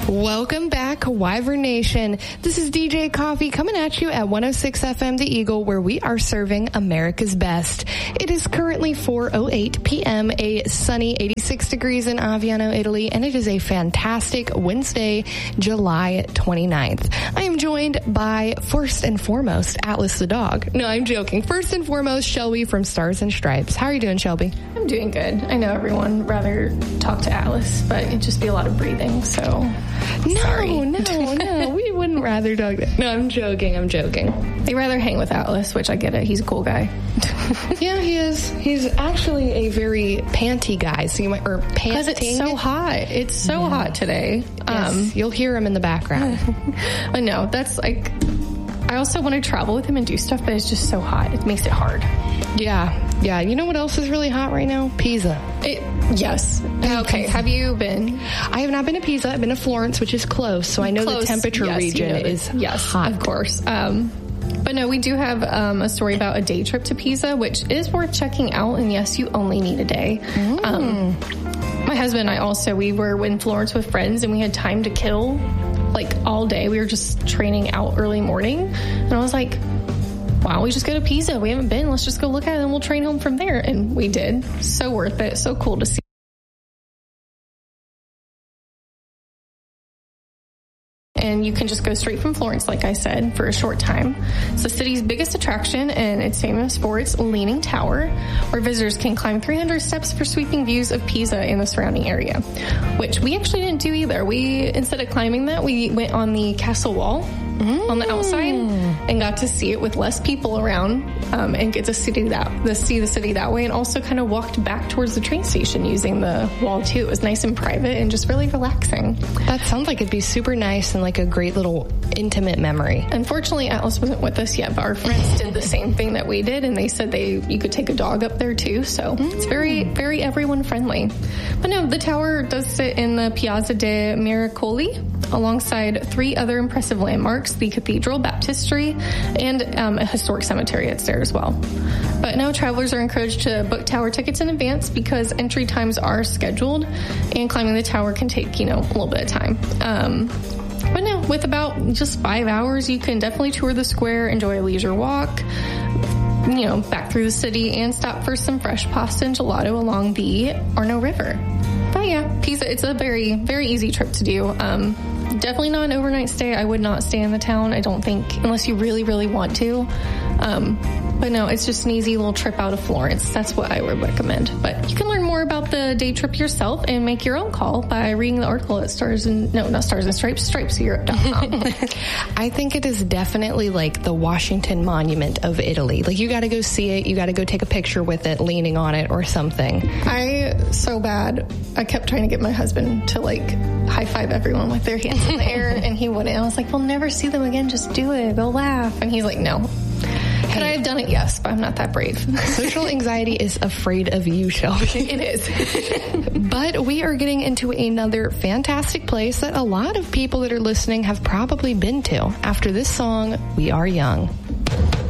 Welcome back, Wyvern Nation. This is DJ Coffee coming at you at 106 FM The Eagle, where we are serving America's best. It is currently 4:08 p.m., a sunny 86 degrees in Aviano, Italy, and it is a fantastic Wednesday, July 29th. I am joined by, first and foremost, Atlas the dog. No, I'm joking. First and foremost, Shelby from Stars and Stripes. How are you doing, Shelby? I'm doing good. I know everyone would rather talk to Atlas, but it'd just be a lot of breathing, so... No, we wouldn't rather talk to... No, I'm joking. They rather hang with Atlas, which I get it. He's a cool guy. Yeah, he is. He's actually a very panty guy, so you might... Or panting. Because it's so hot. It's so hot today. Yes, you'll hear him in the background. I know. That's like... I also want to travel with him and do stuff, but it's just so hot. It makes it hard. Yeah. You know what else is really hot right now? Pisa. Yes. Okay. Have you been? I have not been to Pisa. I've been to Florence, which is close. So I know the temperature region is hot. Of course. But no, we do have a story about a day trip to Pisa, which is worth checking out. And yes, you only need a day. My husband and I we were in Florence with friends, and we had time to kill like all day. We were just training out early morning. And I was like, why don't we just go to Pisa? We haven't been. Let's just go look at it and we'll train home from there. And we did. So worth it. So cool to see. And you can just go straight from Florence, like I said, for a short time. It's the city's biggest attraction, and it's famous for its Leaning Tower, where visitors can climb 300 steps for sweeping views of Pisa and the surrounding area, which we actually didn't do either. Instead of climbing that, we went on the castle wall on the outside and got to see it with less people around and get to see the city that way, and also kind of walked back towards the train station using the wall, too. It was nice and private and just really relaxing. That sounds like it'd be super nice and like a great little intimate memory. Unfortunately, Atlas wasn't with us yet, but our friends did the same thing that we did, and they said you could take a dog up there too, so it's very, very everyone friendly. But no, the tower does sit in the Piazza de Miracoli alongside 3 other impressive landmarks, the Cathedral, Baptistery, and a historic cemetery that's there as well. But no, travelers are encouraged to book tower tickets in advance because entry times are scheduled, and climbing the tower can take, a little bit of time. But no, with about just 5 hours, you can definitely tour the square, enjoy a leisure walk, back through the city, and stop for some fresh pasta and gelato along the Arno River. But yeah, Pisa, it's a very, very easy trip to do. Definitely not an overnight stay. I would not stay in the town, I don't think, unless you really, really want to. But no, it's just an easy little trip out of Florence. That's what I would recommend. But you can learn more about the day trip yourself and make your own call by reading the article at stripeseurope.com. I think it is definitely like the Washington Monument of Italy. Like, you got to go see it. You got to go take a picture with it, leaning on it or something. I kept trying to get my husband to high five everyone with their hands in the air, and he wouldn't. I was like, we'll never see them again. Just do it. They'll laugh. And he's like, no. Could I have done it? Yes, but I'm not that brave. Social anxiety is afraid of you, Shelby. It is. But we are getting into another fantastic place that a lot of people that are listening have probably been to. After this song, We Are Young.